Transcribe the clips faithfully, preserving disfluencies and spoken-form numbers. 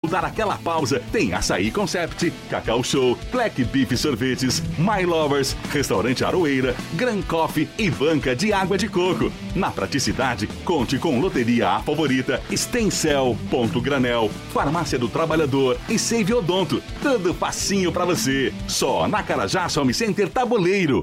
dar aquela pausa, tem Açaí Concept, Cacau Show, Black Beef Sorvetes, My Lovers, Restaurante Aroeira, Gran Coffee e banca de água de coco. Na praticidade, conte com Loteria A Favorita, Stencel, Ponto Granel, Farmácia do Trabalhador e Save Odonto. Tudo facinho pra você. Só na Carajás Home Center Tabuleiro.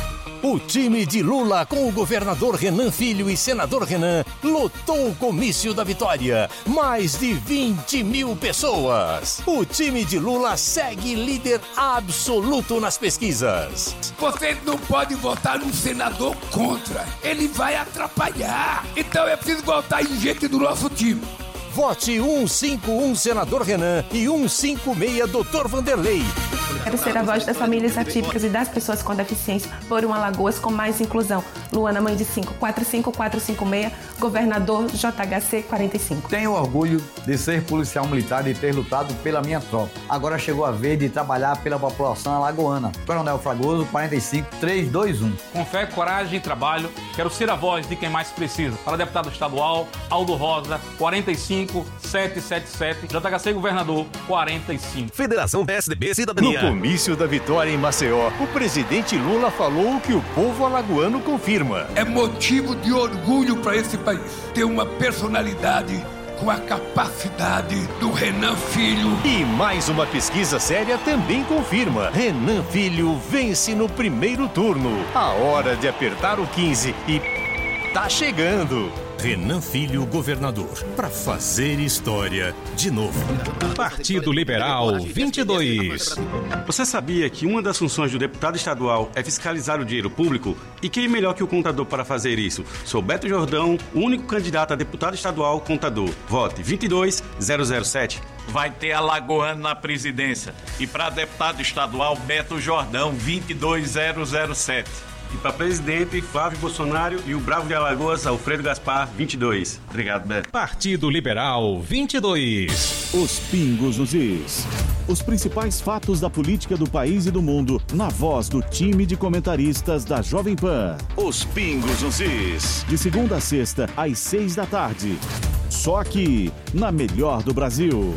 O time de Lula com o governador Renan Filho e senador Renan lotou o comício da vitória. Mais de vinte mil pessoas. O time de Lula segue líder absoluto nas pesquisas. Você não pode votar num senador contra. Ele vai atrapalhar. Então é preciso votar em gente do nosso time. Vote cento e cinquenta e um senador Renan e cento e cinquenta e seis doutor Vanderlei. Quero ser a voz das famílias atípicas e das pessoas com deficiência por um Alagoas com mais inclusão. Luana, mãe de cinco, quatro cinco quatro cinco seis, governador J H C quarenta e cinco. Tenho orgulho de ser policial militar e ter lutado pela minha tropa. Agora chegou a vez de trabalhar pela população alagoana. Coronel Fragoso, quarenta e cinco, trezentos e vinte e um. Com fé, coragem e trabalho, quero ser a voz de quem mais precisa. Para deputado estadual, Aldo Rosa, quarenta e cinco, setecentos e setenta e sete, J H C governador, quarenta e cinco. Federação P S D B Cidadania. No comício da vitória em Maceió, o presidente Lula falou o que o povo alagoano confirma. É motivo de orgulho para esse país ter uma personalidade com a capacidade do Renan Filho. E mais uma pesquisa séria também confirma. Renan Filho vence no primeiro turno. A hora de apertar o quinze e tá chegando. Renan Filho, governador, para fazer história de novo. Partido Liberal vinte e dois. Você sabia que uma das funções do deputado estadual é fiscalizar o dinheiro público? E quem melhor que o contador para fazer isso? Sou Beto Jordão, o único candidato a deputado estadual contador. Vote vinte e dois zero zero sete. Vai ter alagoano na presidência. E para deputado estadual, Beto Jordão, vinte e dois zero zero sete. E para presidente, Flávio Bolsonaro e o Bravo de Alagoas, Alfredo Gaspar, vinte e dois. Obrigado, Beto. Partido Liberal vinte e dois. Os pingos nos is. Os principais fatos da política do país e do mundo, na voz do time de comentaristas da Jovem Pan. Os pingos nos is. De segunda a sexta, às seis da tarde. Só aqui, na melhor do Brasil.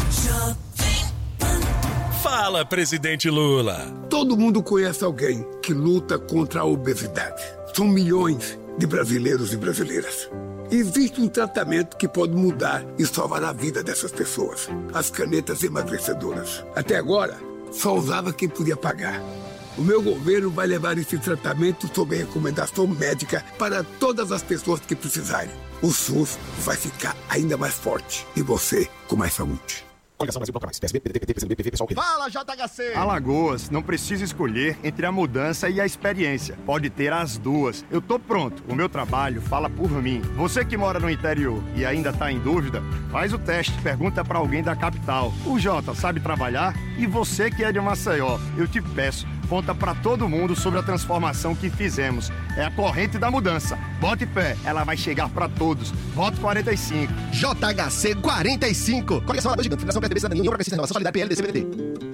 Fala, presidente Lula. Todo mundo conhece alguém que luta contra a obesidade. São milhões de brasileiros e brasileiras. Existe um tratamento que pode mudar e salvar a vida dessas pessoas. As canetas emagrecedoras. Até agora, só usava quem podia pagar. O meu governo vai levar esse tratamento sob recomendação médica para todas as pessoas que precisarem. O SUS vai ficar ainda mais forte e você com mais saúde. Fala, J H C! Alagoas não precisa escolher entre a mudança e a experiência. Pode ter as duas. Eu tô pronto. O meu trabalho fala por mim. Você que mora no interior e ainda tá em dúvida, faz o teste. Pergunta pra alguém da capital. O Jota sabe trabalhar? E você que é de Maceió, eu te peço, conta pra todo mundo sobre a transformação que fizemos. É a corrente da mudança. Bote pé, ela vai chegar pra todos. Voto quarenta e cinco. J H C quarenta e cinco. Coligação Alagoas Gigante, Federação P S D B Cidadania, União Progressista Renovação, Solidariedade, P L, D C, P D T.